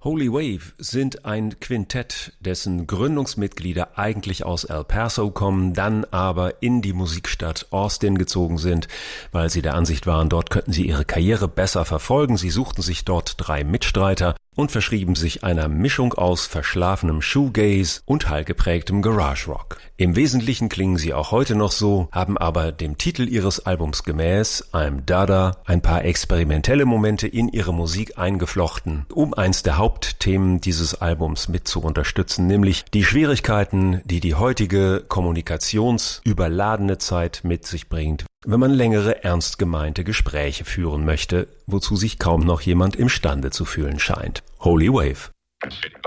Holy Wave sind ein Quintett, dessen Gründungsmitglieder eigentlich aus El Paso kommen, dann aber in die Musikstadt Austin gezogen sind, weil sie der Ansicht waren, dort könnten sie ihre Karriere besser verfolgen. Sie suchten sich dort 3 Mitstreiter und verschrieben sich einer Mischung aus verschlafenem Shoegaze und hallgeprägtem Garage Rock. Im Wesentlichen klingen sie auch heute noch so, haben aber dem Titel ihres Albums gemäß, I'm Dada, ein paar experimentelle Momente in ihre Musik eingeflochten, um eins der Hauptthemen dieses Albums mit zu unterstützen, nämlich die Schwierigkeiten, die die heutige kommunikationsüberladene Zeit mit sich bringt, wenn man längere, ernst gemeinte Gespräche führen möchte, wozu sich kaum noch jemand imstande zu fühlen scheint. Holy Wave.